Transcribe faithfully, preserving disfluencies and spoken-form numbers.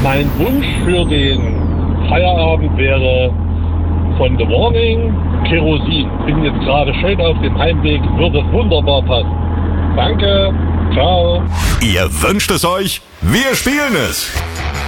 Mein Wunsch für den Feierabend wäre von The Warning Kerosin. Bin jetzt gerade schön auf dem Heimweg, würde wunderbar passen. Danke, ciao. Ihr wünscht es euch, wir spielen es.